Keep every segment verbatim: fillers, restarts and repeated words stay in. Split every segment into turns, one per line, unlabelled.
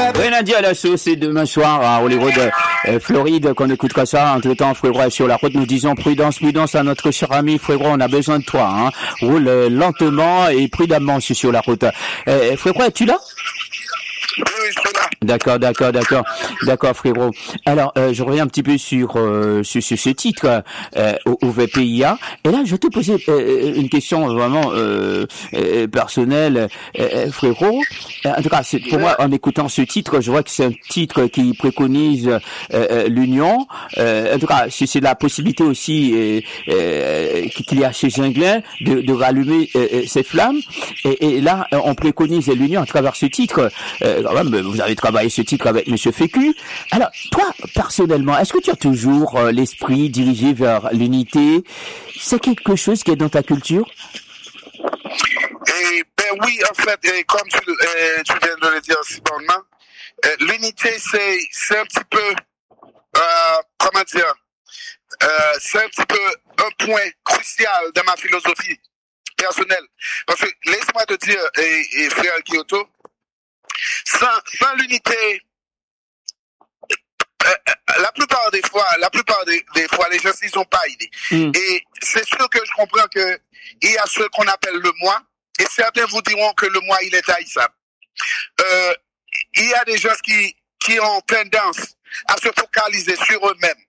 Oui, Nadia, la sauce, c'est demain soir à Hollywood, euh, Floride, qu'on écoutera ça. Entre temps, frérot, sur la route, nous disons prudence, prudence à notre cher ami, frérot, on a besoin de toi, hein. Roule euh, lentement et prudemment sur la route. Euh, frérot, es-tu là?
Oui, je suis là.
D'accord, d'accord, d'accord, d'accord, frérot. Alors, euh, je reviens un petit peu sur euh, sur, sur ce titre euh, au, au V P I A. Et là, je te posais euh, une question vraiment euh, euh, personnelle, euh, frérot. En tout cas, c'est, pour moi, en écoutant ce titre, je vois que c'est un titre qui préconise euh, euh, l'union. Euh, en tout cas, c'est, c'est la possibilité aussi euh, euh, qu'il y a chez Zinglin de, de rallumer euh, ces flammes. Et, et là, on préconise l'union à travers ce titre. Euh, quand même, vous avez travaillé ce titre avec Monsieur Fécu. Alors, toi, personnellement, est-ce que tu as toujours euh, l'esprit dirigé vers l'unité? C'est quelque chose qui est dans ta culture?
Et, ben oui, en fait, et comme tu, euh, tu viens de le dire si bonnement, euh, l'unité, c'est, c'est un petit peu, euh, comment dire, euh, c'est un petit peu un point crucial dans ma philosophie personnelle. Parce que, laisse-moi te dire, et, et frère Kyoto, sans, sans l'unité, euh, la plupart des fois, la plupart des, des fois, les gens, ils n'ont pas idée. Mm. Et c'est sûr que je comprends que il y a ce qu'on appelle le moi, et certains vous diront que le moi, il est haïssable. Euh, il y a des gens qui, qui ont tendance à se focaliser sur eux-mêmes,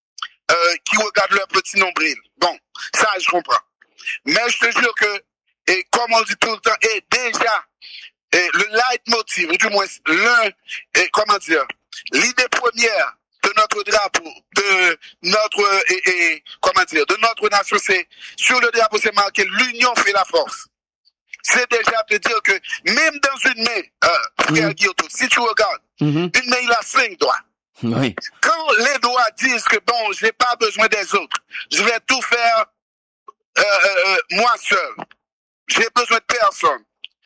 euh, qui regardent leur petit nombril. Bon, ça, je comprends. Mais je te jure que, et comme on dit tout le temps, et déjà, et le leitmotiv, ou du moins l'un, et comment dire, l'idée première de notre drapeau, de notre, et, et comment dire, de notre nation, c'est, sur le drapeau, c'est marqué, l'union fait la force. C'est déjà te dire que, même dans une main, euh, frère mmh. Guillotot, si tu regardes, mmh. une main, il a cinq doigts.
Oui.
Quand les doigts disent que bon, j'ai pas besoin des autres, je vais tout faire, euh, euh, moi seul. J'ai besoin de personne.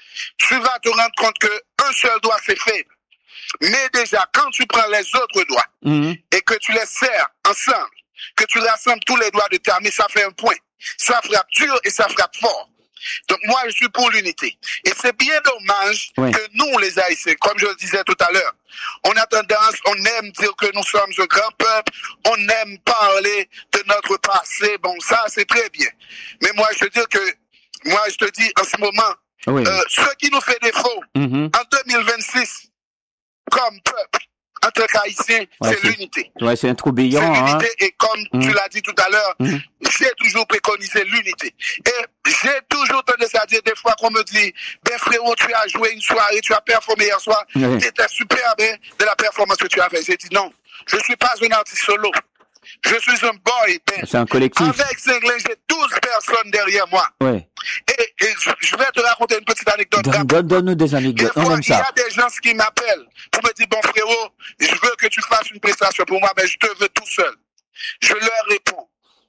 Tu vas te rendre compte que un seul doigt c'est faible. Mais déjà, quand tu prends les autres doigts mmh. et que tu les serres ensemble, que tu rassembles tous les doigts de ta main, ça fait un point. Ça frappe dur et ça frappe fort. Donc moi, je suis pour l'unité. Et c'est bien dommage oui. que nous, les Haïtiens, comme je le disais tout à l'heure, on a tendance, on aime dire que nous sommes un grand peuple, on aime parler de notre passé. Bon, ça, c'est très bien. Mais moi, je te dis que, moi, je te dis en ce moment, oui. euh, ce qui nous fait défaut mm-hmm. en deux mille vingt-six, comme peuple, en tant qu'Haïtien, ouais, c'est, c'est l'unité.
Ouais, c'est un trou brillant.
C'est l'unité,
hein.
Et comme mmh. tu l'as dit tout à l'heure, mmh. j'ai toujours préconisé l'unité. Et j'ai toujours tendance à dire des fois qu'on me dit, ben frérot, tu as joué une soirée, tu as performé hier soir, mmh. c'était super bien de la performance que tu as fait. J'ai dit non, je suis pas un artiste solo. Je suis un boy band.
C'est un collectif.
Avec Zinglin, j'ai douze personnes derrière moi.
Ouais.
Et, et je, je vais te raconter une petite anecdote.
Donne, donne, donne-nous des anecdotes.
Des fois, il y a des gens qui m'appellent pour me dire, bon frérot, je veux que tu fasses une prestation pour moi, mais je te veux tout seul. Je leur réponds,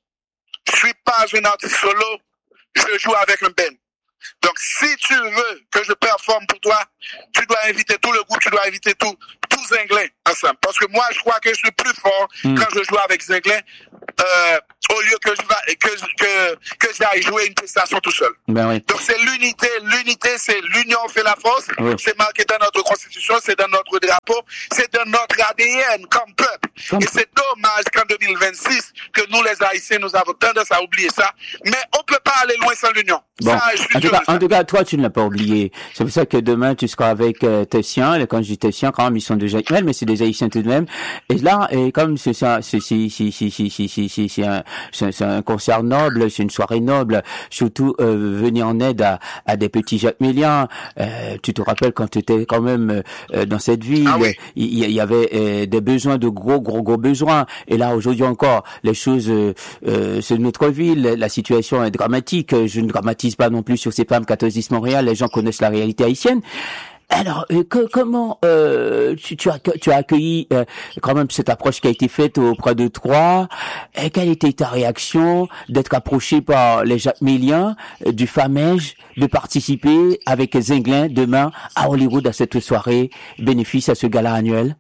je suis pas un artiste solo, je joue avec un band. Donc, si tu veux que je performe pour toi, tu dois inviter tout le groupe, tu dois inviter tout, tout Zinglin ensemble. Parce que moi, je crois que je suis plus fort mmh. quand je joue avec Zinglin, euh, au lieu que je va, que, que, que j'aille jouer une prestation tout seul.
Ben oui.
Donc, c'est l'unité. L'unité, c'est l'union fait la force. Oui. C'est marqué dans notre constitution, c'est dans notre drapeau, c'est dans notre A D N comme peuple. Comme... Et c'est dommage qu'en deux mille vingt-six, que nous, les Haïtiens, nous avons tendance à oublier ça. Mais on peut pas aller loin sans l'union.
Bon.
Ça, je suis
en, tout cas, en tout cas, toi, tu ne l'as pas oublié. C'est pour ça que demain, tu seras avec euh, tes siens. Et quand je dis tes siens, quand même, ils sont déjà mais c'est des Haïtiens tout de même. Et là, et comme c'est ça, c'est c'est c'est c'est c'est c'est c'est c'est c'est un c'est, c'est un concert noble, c'est une soirée noble. Surtout euh, venir en aide à à des petits jacméliens. Euh, tu te rappelles quand tu étais quand même euh, dans cette ville, ah oui. il, il y avait euh, des besoins, de gros gros gros besoins. Et là, aujourd'hui encore, les choses, euh, euh, c'est notre ville, la situation est dramatique. Je ne dramatise pas non plus sur ces femmes catholiques Montréal. Les gens connaissent la réalité haïtienne. Alors, euh, que, comment euh, tu, tu as tu as accueilli euh, quand même cette approche qui a été faite auprès de Troyes? Et quelle était ta réaction d'être approché par les jacméliens euh, du Famège, de participer avec Zinglin demain à Hollywood à cette soirée bénéfice à ce gala annuel?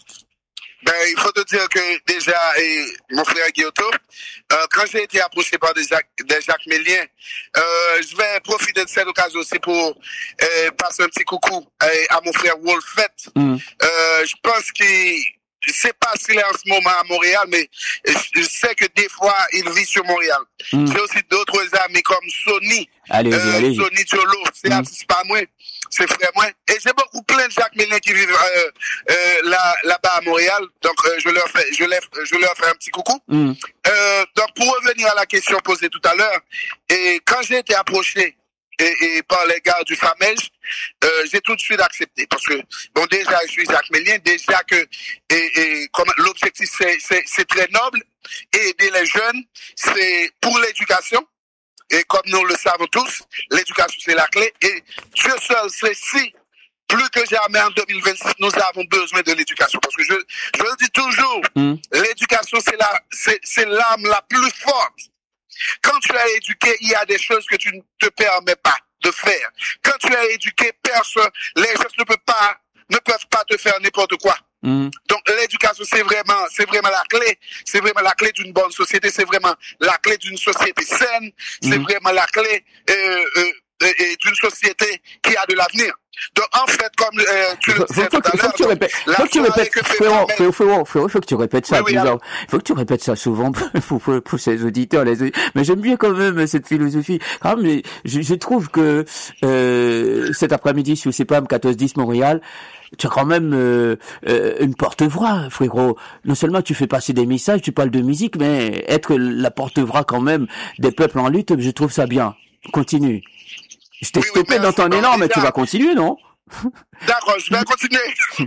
Ben, il faut te dire que déjà, et mon frère Guillotot, euh, quand j'ai été approché par des, des jacméliens, euh, je vais profiter de cette occasion aussi pour euh, passer un petit coucou euh, à mon frère Wolfette, mm. euh, Euh, je pense qu'il je sais pas s'il est en ce moment à Montréal, mais je sais que des fois, il vit sur Montréal. Mm. J'ai aussi d'autres amis comme Sonny.
Allez-y, euh, allez-y.
Sonny Diolo. C'est mm. c'est pas moi. C'est frère moi. Et j'ai beaucoup plein de Jacques Mélien qui vivent euh, euh, là, là-bas à Montréal. Donc, euh, je leur fais, je leur, je leur fais un petit coucou. Mm. Euh, donc, pour revenir à la question posée tout à l'heure, et quand j'ai été approché Et, et par les gars du FAMEJ, euh, j'ai tout de suite accepté parce que bon déjà je suis Jacques Mélien, déjà que et, et comme l'objectif c'est, c'est c'est très noble, aider les jeunes, c'est pour l'éducation et comme nous le savons tous, l'éducation c'est la clé et Dieu seul sait si plus que jamais en deux mille vingt-six nous avons besoin de l'éducation parce que je je le dis toujours, mmh. l'éducation c'est la c'est c'est l'arme la plus forte. Quand tu es éduqué, il y a des choses que tu ne te permets pas de faire. Quand tu es éduqué, personne, les gens ne peuvent pas, ne peuvent pas te faire n'importe quoi. Mm. Donc l'éducation, c'est vraiment, c'est vraiment la clé. C'est vraiment la clé d'une bonne société. C'est vraiment la clé d'une société saine. Mm. C'est vraiment la clé euh, euh, euh, d'une société qui a de l'avenir. Donc en fait, comme euh, tu le disais tout à l'heure,
faut que tu répètes, faut que tu répètes, frérot, frérot, frérot, frérot, faut que tu répètes ça
oui, oui,
plusieurs, faut que tu répètes ça souvent pour, pour, pour ces auditeurs, les auditeurs. Mais j'aime bien quand même cette philosophie. Quand même, je, je trouve que euh, cet après-midi sur C P A M quatorze dix Montréal, tu as quand même euh, euh, une porte-voix, frérot. Non seulement tu fais passer des messages, tu parles de musique, mais être la porte-voix quand même des peuples en lutte, je trouve ça bien. Continue. Je t'ai oui, stoppé oui, dans ton élan, mais tu vas continuer, non?
D'accord, je vais continuer.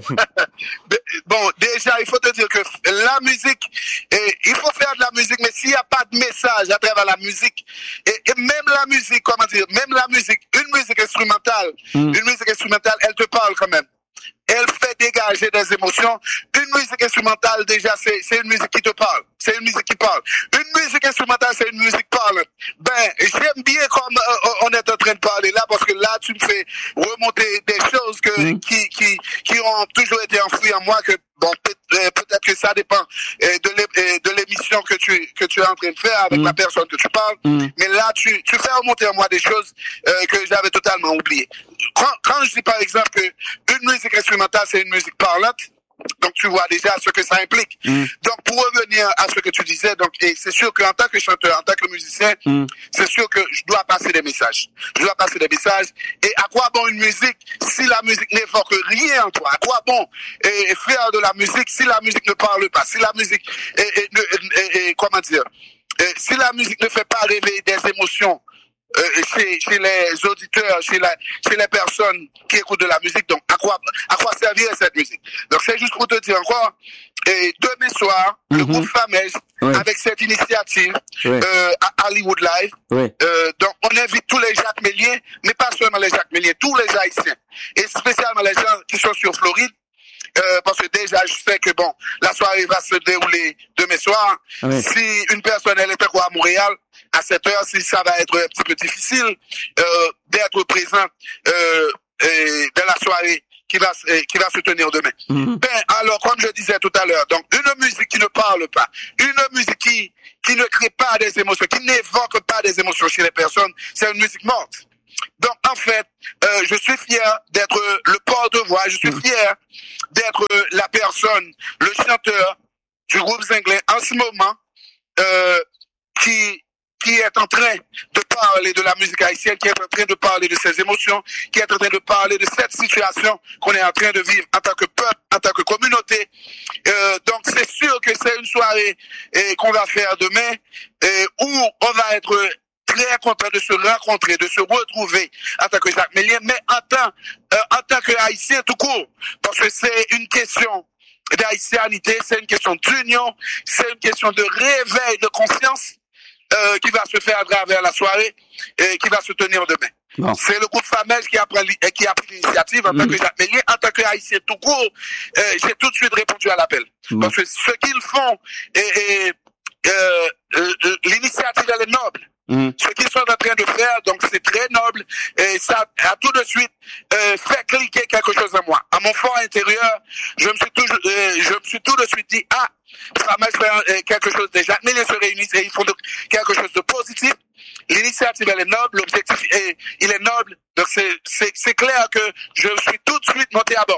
Bon, déjà, il faut te dire que la musique, et il faut faire de la musique, mais s'il n'y a pas de message à travers la musique, et, et même la musique, comment dire, même la musique, une musique instrumentale, mm. une musique instrumentale, elle te parle quand même. Elle fait dégager des émotions. Une musique instrumentale, déjà, c'est, c'est une musique qui te parle. C'est une musique qui parle. Une musique instrumentale, c'est une musique parlante. Ben, j'aime bien comme euh, on est en train de parler là, parce que là, tu me fais remonter des choses que, mmh. qui, qui, qui ont toujours été enfouies en moi, que bon, peut-être, peut-être que ça dépend euh, de, l'é, de l'émission que tu, que tu es en train de faire avec mmh. la personne que tu parles. Mmh. Mais là, tu, tu fais remonter en moi des choses euh, que j'avais totalement oubliées. Quand, quand je dis par exemple que une musique instrumentale, c'est une musique parlante, donc tu vois déjà ce que ça implique. Mm. Donc pour revenir à ce que tu disais, donc et c'est sûr qu'en tant que chanteur, en tant que musicien, mm. c'est sûr que je dois passer des messages. Je dois passer des messages. Et à quoi bon une musique si la musique n'évoque rien en toi? À quoi bon et, faire de la musique si la musique ne parle pas? Si la musique et, et, et, et comment dire et, si la musique ne fait pas réveiller des émotions Euh, chez, chez les auditeurs, chez, la, chez les personnes qui écoutent de la musique, donc à quoi, à quoi servirait cette musique? Donc c'est juste pour te dire encore, et demain soir, mm-hmm. le groupe FAMEJ, oui. avec cette initiative oui. euh, à Hollywood Live, oui. euh, donc on invite tous les Jacques Méliens, mais pas seulement les Jacques Méliens, tous les Haïtiens, et spécialement les gens qui sont sur Floride, Euh, parce que déjà, je sais que bon, la soirée va se dérouler demain soir. Oui. Si une personne, elle est encore à Montréal, à cette heure, si ça va être un petit peu difficile, euh, d'être présent, euh, et dans la soirée qui va, qui va se tenir demain. Mm-hmm. Ben, alors, comme je disais tout à l'heure, donc, une musique qui ne parle pas, une musique qui, qui ne crée pas des émotions, qui n'évoque pas des émotions chez les personnes, c'est une musique morte. Donc, en fait, euh, je suis fier d'être le porte-voix, je suis fier d'être la personne, le chanteur du groupe Zinglin en ce moment, euh, qui, qui est en train de parler de la musique haïtienne, qui est en train de parler de ses émotions, qui est en train de parler de cette situation qu'on est en train de vivre en tant que peuple, en tant que communauté. Euh, donc, c'est sûr que c'est une soirée et, qu'on va faire demain, et, où on va être très content de se rencontrer, de se retrouver en tant que Jacques Mélien, mais en tant, euh, en tant que haïtien tout court, parce que c'est une question d'haïtianité, c'est une question d'union, c'est une question de réveil de conscience euh, qui va se faire à travers la soirée et qui va se tenir demain. Bon. C'est le groupe FAMEJ qui a pris, qui a pris l'initiative en mmh. tant que Jacques Mélien, en tant que haïtien tout court, euh, j'ai tout de suite répondu à l'appel. Mmh. Parce que ce qu'ils font, et, et euh, l'initiative elle est noble. Mmh. Ce qu'ils sont en train de faire, donc c'est très noble et ça a tout de suite euh, fait cliquer quelque chose en moi. À mon fort intérieur, je me suis toujours, euh, je me suis tout de suite dit ah, ça m'a fait euh, quelque chose déjà. Mais ils se réunissent et ils font quelque chose de positif. L'initiative elle est noble, l'objectif est, il est noble. Donc c'est c'est c'est clair que je suis tout de suite monté à bord.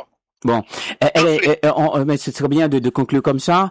Bon, elle, elle, elle, on, mais ce serait bien de, de conclure comme ça.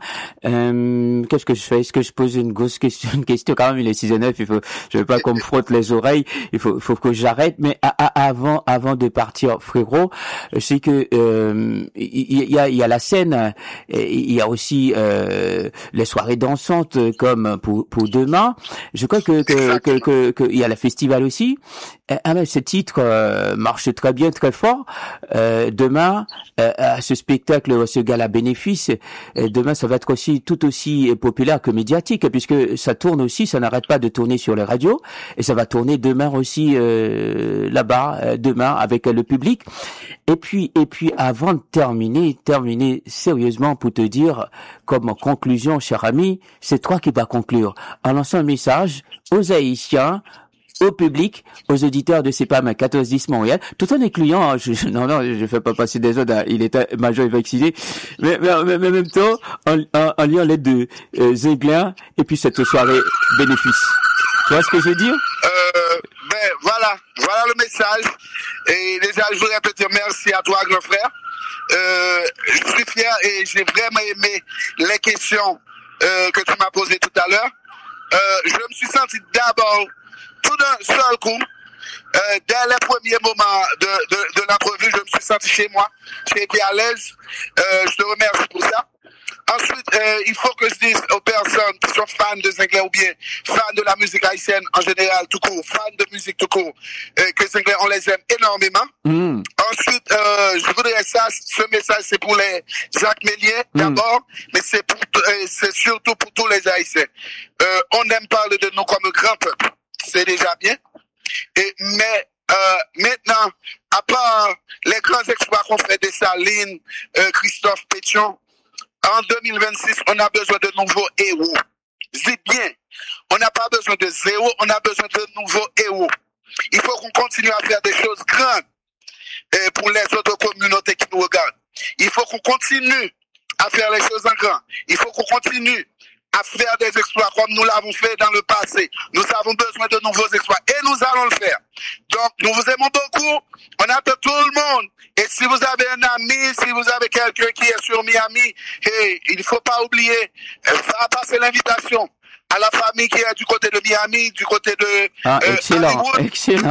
Euh, qu'est-ce que je fais? Est-ce que je pose une grosse question? Une question quand même. Il est six et neuf. Il faut, je veux pas qu'on me frotte les oreilles. Il faut, faut que j'arrête. Mais à, à, avant, avant de partir, frérot, je sais que euh, il y a, il y a la scène. Il y a aussi euh, les soirées dansantes comme pour, pour demain. Je crois que que que, que, que il y a le festival aussi. Ah mais ce titre euh, marche très bien, très fort. Euh, demain, euh, à ce spectacle, ce gala bénéfice, euh, demain ça va être aussi tout aussi populaire que médiatique, puisque ça tourne aussi, ça n'arrête pas de tourner sur les radios, et ça va tourner demain aussi euh, là-bas, euh, demain avec le public. Et puis, et puis, avant de terminer, terminer sérieusement pour te dire, comme en conclusion, cher ami, c'est toi qui vas conclure en lançant un message aux Haïtiens, au public, aux auditeurs de C P A M quatorze dix Montréal, tout en incluant, je, je, non, non, je fais pas passer des autres, il est majeur et vacciné, mais, mais, mais, mais en même temps, en, en, en liant l'aide de euh, Zinglin, et puis cette soirée bénéfice. Tu vois ce que je veux dire?
Euh, ben, voilà, voilà le message. Et déjà, je voudrais te dire merci à toi, grand frère. Euh, je suis fier et j'ai vraiment aimé les questions euh, que tu m'as posées tout à l'heure. Euh, je me suis senti d'abord tout d'un seul coup, euh, dès les premiers moments de, de, de l'entrevue, je me suis senti chez moi, j'ai été à l'aise, euh, je te remercie pour ça. Ensuite, euh, il faut que je dise aux personnes qui sont fans de Zinglin ou bien fans de la musique haïtienne en général, tout court, fans de musique tout court, euh, que Zinglin, on les aime énormément. Mm. Ensuite, euh, je voudrais ça, ce message, c'est pour les Jacques Méliès mm. d'abord, mais c'est pour, euh, c'est surtout pour tous les Haïtiens. Euh, on aime parler de nous comme grand peuple. C'est déjà bien. Et, mais euh, maintenant, à part les grands exploits qu'on fait de Saline, euh, Christophe Pétion, en deux mille vingt-six, on a besoin de nouveaux héros. Dites bien, on n'a pas besoin de zéro, on a besoin de nouveaux héros. Il faut qu'on continue à faire des choses grandes euh, pour les autres communautés qui nous regardent. Il faut qu'on continue à faire les choses en grand. Il faut qu'on continue à faire des exploits comme nous l'avons fait dans le passé. Nous avons besoin de nouveaux exploits et nous allons le faire. Donc, nous vous aimons beaucoup. On attend tout le monde. Et si vous avez un ami, si vous avez quelqu'un qui est sur Miami, hey, il ne faut pas oublier, va passer l'invitation à la famille qui est du côté de Miami, du côté de
ah, euh, excellent, Hollywood, excellent.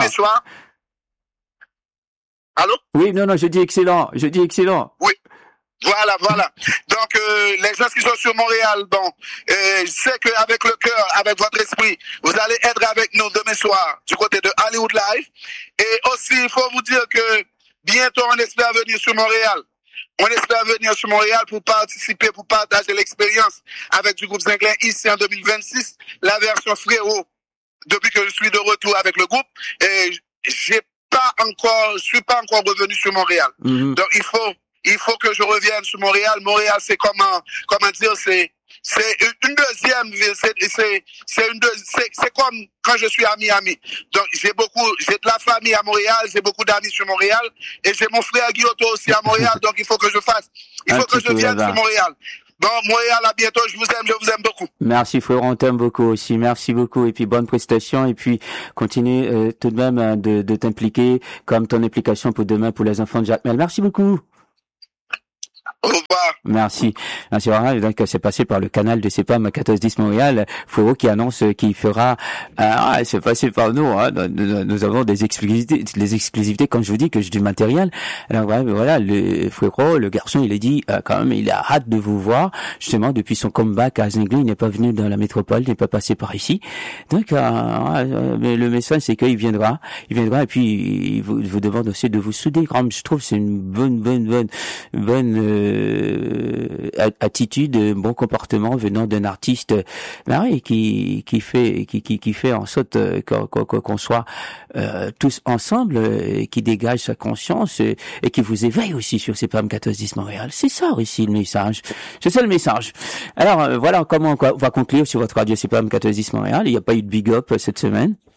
Allô?
Oui, non, non, je dis excellent, je dis excellent.
Oui. Voilà, voilà. Donc, euh, les gens qui sont sur Montréal, bon, euh, je sais qu'avec le cœur, avec votre esprit, vous allez être avec nous demain soir du côté de Hollywood Live. Et aussi, il faut vous dire que bientôt, on espère venir sur Montréal. On espère venir sur Montréal pour participer, pour partager l'expérience avec du groupe Zinglin ici en deux mille vingt-six, la version frérot, depuis que je suis de retour avec le groupe. Et j'ai pas encore, je suis pas encore revenu sur Montréal. Mm-hmm. Donc, il faut... Il faut que je revienne sur Montréal. Montréal, c'est comment, comment dire, c'est, c'est une deuxième ville. C'est, c'est, c'est une deux, c'est, c'est comme quand je suis à Miami. Donc, j'ai beaucoup, j'ai de la famille à Montréal, j'ai beaucoup d'amis sur Montréal, et j'ai mon frère Guillotot aussi à Montréal. Donc, il faut que je fasse, il faut que je vienne sur Montréal. Bon, Montréal, à bientôt. Je vous aime, je vous aime beaucoup.
Merci, frère. On t'aime beaucoup aussi. Merci beaucoup. Et puis, bonne prestation. Et puis, continue euh, tout de même euh, de, de t'impliquer comme ton implication pour demain pour les enfants de Jacmel. Merci beaucoup.
Au revoir.
Merci. Merci. Donc, c'est passé par le canal de C P A M quatorze dix Montréal. Frérot qui annonce qu'il fera, ah, c'est passé par nous, hein. Nous, nous avons des exclusivités, les exclusivités, comme je vous dis, que j'ai du matériel. Alors, voilà, voilà, le frérot, le garçon, il a dit, euh, quand même, il a hâte de vous voir. Justement, depuis son comeback à Zinglin, il n'est pas venu dans la métropole, il n'est pas passé par ici. Donc, euh, euh, mais le message, c'est qu'il viendra, il viendra, et puis, il vous, il vous demande aussi de vous souder. Comme je trouve, c'est une bonne, bonne, bonne, bonne, euh, Euh, attitude, bon comportement venant d'un artiste, bah oui, qui qui fait qui qui qui fait en sorte euh, qu'on, qu'on soit euh, tous ensemble, et qui dégage sa conscience et, et qui vous éveille aussi sur C P A M quatorze dix Montréal. C'est ça aussi le message. C'est ça le message. Alors euh, voilà comment on va conclure sur votre radio C P A M quatorze dix Montréal. Il n'y a pas eu de big up cette semaine.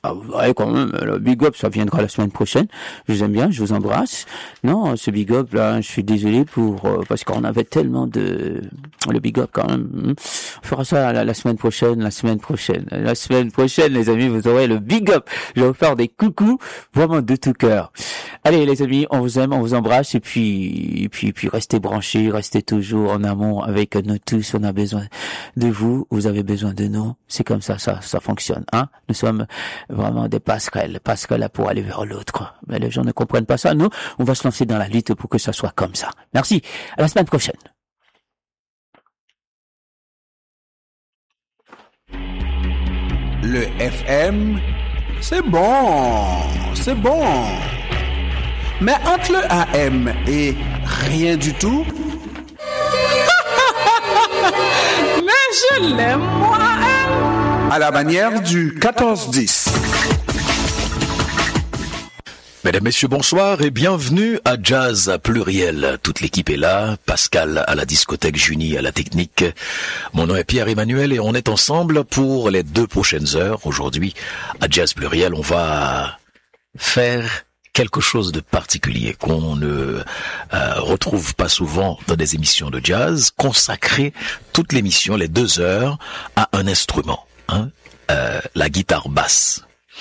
Ah, ouais, quand même, le big up, ça viendra la semaine prochaine. Je vous aime bien, je vous embrasse. Non, ce big up, là, je suis désolé pour, euh, parce qu'on avait tellement de, le big up quand même. On fera ça la, la semaine prochaine, la semaine prochaine. La semaine prochaine, les amis, vous aurez le big up. Je vais vous faire des coucous, vraiment de tout cœur. Allez, les amis, on vous aime, on vous embrasse, et puis, et puis, et puis, restez branchés, restez toujours en amour avec nous tous. On a besoin de vous, vous avez besoin de nous. C'est comme ça, ça, ça fonctionne, hein. Nous sommes vraiment des passerelles, passerelles pour aller vers l'autre. Mais les gens ne comprennent pas ça. Nous, on va se lancer dans la lutte pour que ça soit comme ça. Merci. À la semaine prochaine.
Le F M, c'est bon, c'est bon. Mais entre le A M et rien du tout,
mais je l'aime, moi.
à la manière du quatorze dix.
Mesdames, Messieurs, bonsoir et bienvenue à Jazz Pluriel. Toute l'équipe est là, Pascal à la discothèque, Junie à la technique. Mon nom est Pierre-Emmanuel et on est ensemble pour les deux prochaines heures. Aujourd'hui, à Jazz Pluriel, on va faire quelque chose de particulier qu'on ne euh, retrouve pas souvent dans des émissions de jazz, consacrer toute l'émission, les deux heures, à un instrument, hein, euh, la guitare basse.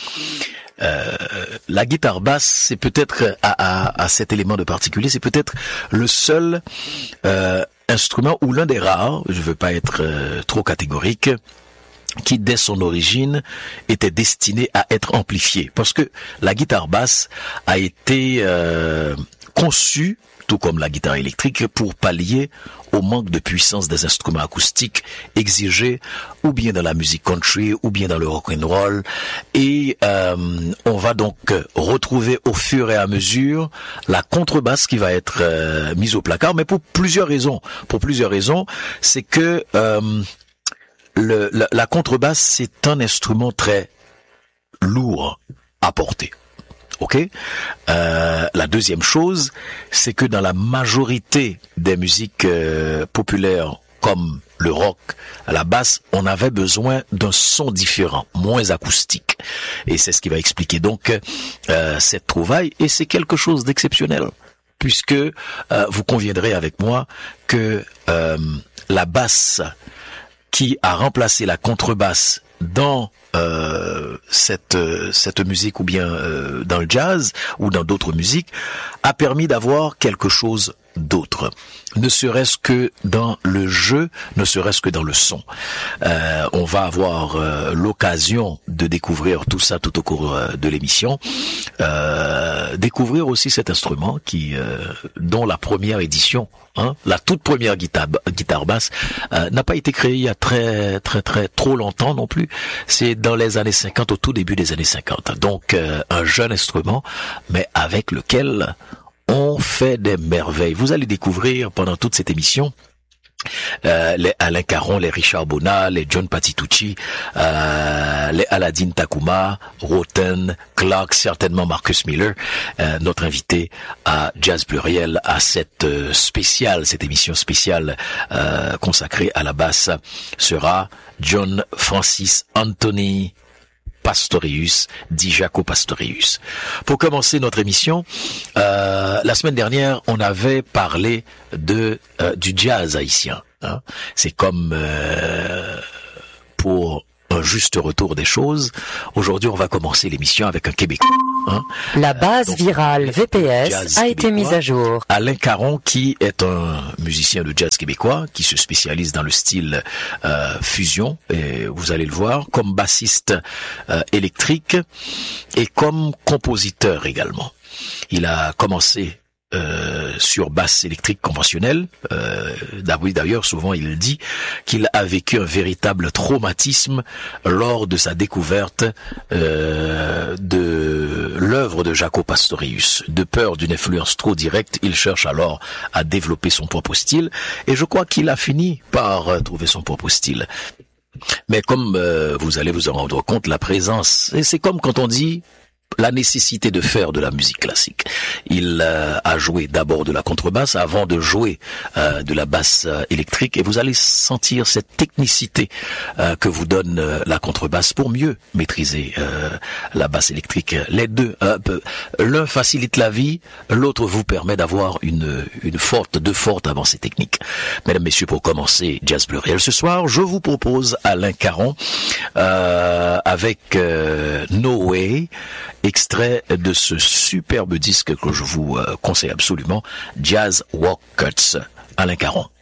Euh, la guitare basse, c'est peut-être à, à, à cet élément de particulier, c'est peut-être le seul euh, instrument ou l'un des rares, je veux pas être euh, trop catégorique, qui dès son origine était destiné à être amplifié, parce que la guitare basse a été euh, conçue, tout comme la guitare électrique, pour pallier au manque de puissance des instruments acoustiques exigés ou bien dans la musique country ou bien dans le rock and roll. Et euh, on va donc retrouver au fur et à mesure la contrebasse qui va être euh, mise au placard, mais pour plusieurs raisons. Pour plusieurs raisons, c'est que euh, le, la, la contrebasse, c'est un instrument très lourd à porter. Ok. Euh, la deuxième chose, c'est que dans la majorité des musiques euh, populaires comme le rock, à la basse, on avait besoin d'un son différent, moins acoustique. Et c'est ce qui va expliquer donc euh, cette trouvaille. Et c'est quelque chose d'exceptionnel, puisque euh, vous conviendrez avec moi que euh, la basse qui a remplacé la contrebasse dans euh, cette cette musique ou bien euh, dans le jazz ou dans d'autres musiques a permis d'avoir quelque chose d'autre, ne serait-ce que dans le jeu, ne serait-ce que dans le son. Euh, on va avoir euh, l'occasion de découvrir tout ça tout au cours euh, de l'émission, euh, découvrir aussi cet instrument qui, euh, dont la première édition, hein, la toute première guitare, guitare basse, euh, n'a pas été créée il y a très très très trop longtemps non plus. C'est dans les années cinquante, au tout début des années cinquante. Donc euh, un jeune instrument, mais avec lequel on fait des merveilles. Vous allez découvrir pendant toute cette émission euh, les Alain Caron, les Richard Bona, les John Patitucci, euh, les Aladdin Takuma, Roten, Clark, certainement Marcus Miller. Euh, notre invité à Jazz Pluriel, à cette euh, spéciale, cette émission spéciale euh, consacrée à la basse, sera John Francis Anthony Pastorius, dit Jaco Pastorius. Pour commencer notre émission, euh, la semaine dernière, on avait parlé de euh, du jazz haïtien. Hein. C'est comme euh, pour un juste retour des choses. Aujourd'hui, on va commencer l'émission avec un Québécois. Hein.
La base
Donc,
virale V P S a été mise à jour.
Alain Caron, qui est un musicien de jazz québécois, qui se spécialise dans le style euh, fusion, et vous allez le voir, comme bassiste euh, électrique et comme compositeur également. Il a commencé Euh, sur basse électrique conventionnelle. Euh, d'ailleurs, souvent il dit qu'il a vécu un véritable traumatisme lors de sa découverte euh, de l'œuvre de Jaco Pastorius. De peur d'une influence trop directe, il cherche alors à développer son propre style, et je crois qu'il a fini par euh, trouver son propre style. Mais comme euh, vous allez vous en rendre compte, la présence, et c'est comme quand on dit la nécessité de faire de la musique classique. Il euh, a joué d'abord de la contrebasse avant de jouer euh, de la basse euh, électrique, et vous allez sentir cette technicité euh, que vous donne euh, la contrebasse pour mieux maîtriser euh, la basse électrique. Les deux, euh, l'un facilite la vie, l'autre vous permet d'avoir une, une forte, de fortes avancées techniques. Mesdames, messieurs, pour commencer Jazz Pluriel ce soir, je vous propose Alain Caron euh, avec euh, No Way, extrait de ce superbe disque que je vous euh, conseille absolument, Jazz Walk Cuts. Alain Caron.